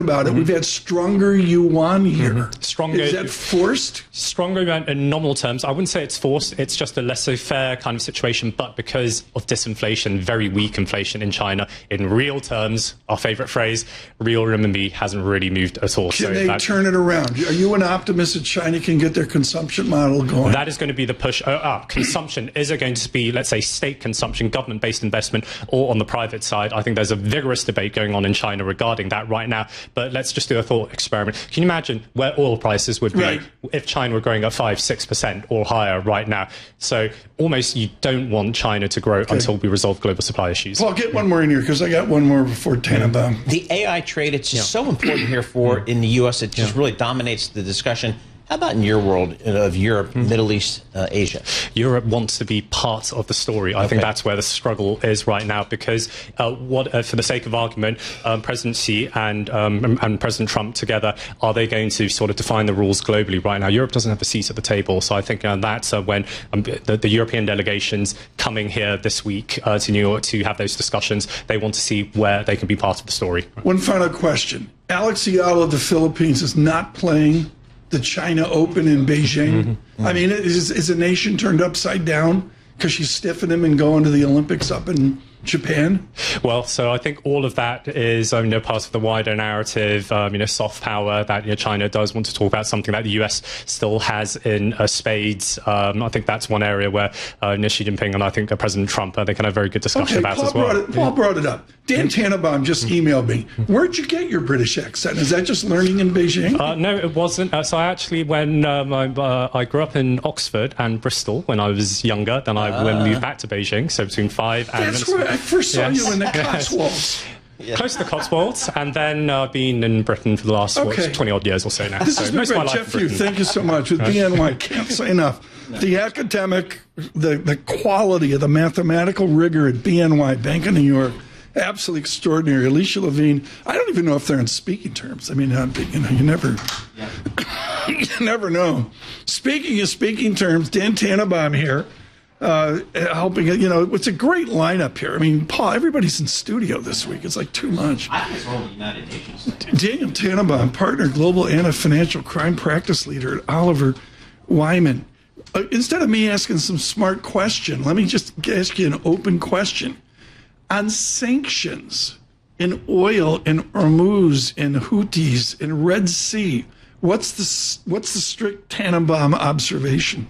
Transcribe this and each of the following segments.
about it. We've had stronger yuan here. Stronger. Is that forced? Stronger in nominal terms. I wouldn't say it's forced. It's just a laissez-faire kind of situation. But because of disinflation, very weak inflation in China, in real terms, our favorite phrase, real renminbi hasn't really moved at all. Can they turn it around? Are you an optimist that China can get their consumption model going? That is going to be the push up. Consumption, is it going to be, let's say, state consumption, government-based investment, or on the private side? I think there's a vigorous debate going on in China regarding that right now. But let's just do a thought experiment. Can you imagine where oil prices would be if China were growing at 5-6% or higher right now? So almost you don't want China to grow until we resolve global supply issues. Paul, get one more in here because I got one more before Tannenbaum. The AI trade, it's just so important here in the U.S. It just really dominates the discussion. How about in your world of Europe, Middle East, Asia? Europe wants to be part of the story. I think that's where the struggle is right now because for the sake of argument, President Xi and President Trump together, are they going to sort of define the rules globally right now? Europe doesn't have a seat at the table. So I think that's when the European delegations coming here this week to New York to have those discussions, they want to see where they can be part of the story. One final question. Alex Ayala of the Philippines is not playing the China Open in Beijing. I mean, is a nation turned upside down because she's stiffing him and going to the Olympics up in Japan? Well, so I think all of that is part of the wider narrative, soft power that China does want to talk about, something that the US still has in spades. I think that's one area where Xi Jinping and I think President Trump, they can have a very good discussion about as well. Paul brought it up. Dan Tannenbaum just emailed me. Where'd you get your British accent? Is that just learning in Beijing? No, it wasn't. So I actually, when I grew up in Oxford and Bristol when I was younger, then I moved back to Beijing, so between 5 and... That's where I first saw you in the Cotswolds. Close to the Cotswolds, and then been in Britain for the last 20-odd years or so now. This is most of my life. Jeff Yu, thank you so much. With BNY, can't say enough. The academic, the quality of the mathematical rigor at BNY, Bank of New York, absolutely extraordinary. Alicia Levine, I don't even know if they're in speaking terms. I mean, you never know. Speaking of speaking terms, Dan Tannenbaum here. Helping, it's a great lineup here. I mean, Paul, everybody's in studio this week. It's like too much. I think it's all the United Nations. Daniel Tannenbaum, partner, global anti-financial crime practice leader at Oliver Wyman. Instead of me asking some smart question, let me just ask you an open question. On sanctions in oil, in Hormuz, in Houthis, in Red Sea, what's the strict Tannenbaum observation?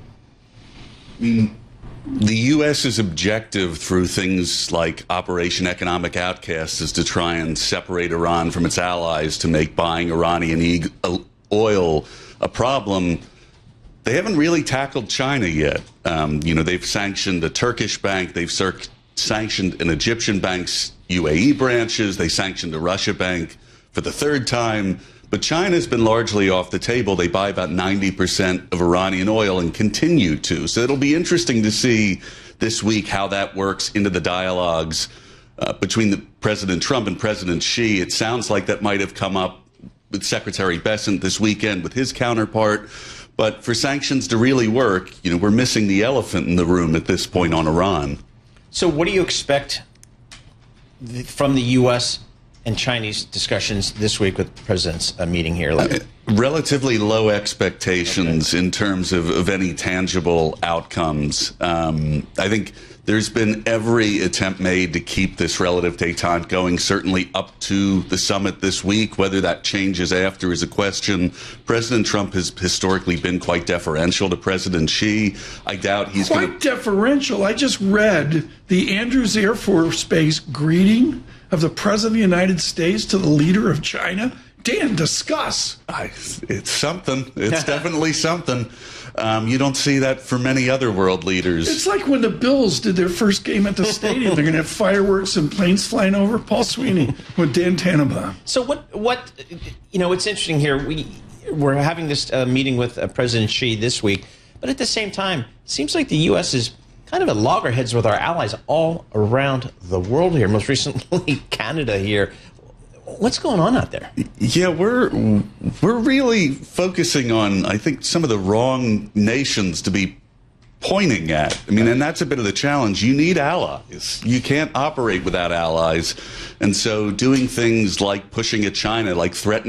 The U.S.'s objective through things like Operation Economic Outcast is to try and separate Iran from its allies to make buying Iranian oil a problem. They haven't really tackled China yet. They've sanctioned a Turkish bank. They've sanctioned an Egyptian bank's UAE branches. They sanctioned a Russia bank for the third time. But China's been largely off the table. They buy about 90% of Iranian oil and continue to. So it'll be interesting to see this week how that works into the dialogues between President Trump and President Xi. It sounds like that might have come up with Secretary Bessent this weekend with his counterpart. But for sanctions to really work, we're missing the elephant in the room at this point on Iran. So what do you expect from the U.S. and Chinese discussions this week with the president's meeting here? Relatively low expectations in terms of any tangible outcomes. I think there's been every attempt made to keep this relative détente going, certainly up to the summit this week. Whether that changes after is a question. President Trump has historically been quite deferential to President Xi. I doubt he's quite deferential. I just read the Andrews Air Force Base greeting of the President of the United States to the leader of China. Dan, discuss. It's something. It's definitely something. You don't see that for many other world leaders. It's like when the Bills did their first game at the stadium. They're going to have fireworks and planes flying over. Paul Sweeney with Dan Tannenbaum. So what it's interesting here. We're having this meeting with President Xi this week, but at the same time, it seems like the U.S. is kind of at loggerheads with our allies all around the world here, most recently Canada here. What's going on out there? Yeah, we're really focusing on, I think, some of the wrong nations to be pointing at. I mean, and that's a bit of the challenge. You need allies. You can't operate without allies. And so doing things like pushing at China, like threatening